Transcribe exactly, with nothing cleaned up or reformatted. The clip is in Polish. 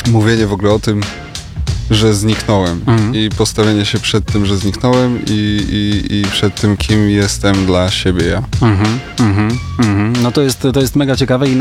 mówienie w ogóle o tym, że zniknąłem Mhm. i postawienie się przed tym, że zniknąłem i, i, i przed tym, kim jestem dla siebie ja. Mhm, mhm, mhm. No to jest, to jest mega ciekawe i